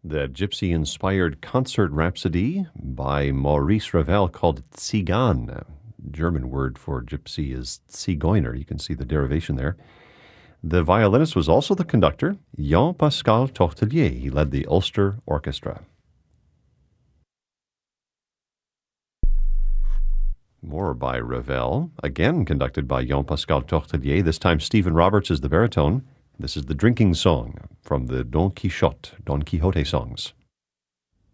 The gypsy-inspired concert rhapsody by Maurice Ravel called Tzigane. German word for gypsy is Zigeuner. You can see the derivation there. The violinist was also the conductor, Jean-Pascal Tortelier. He led the Ulster Orchestra. More by Ravel, again conducted by Jean-Pascal Tortelier. This time Stephen Roberts is the baritone. This is the drinking song from the Don Quixote songs.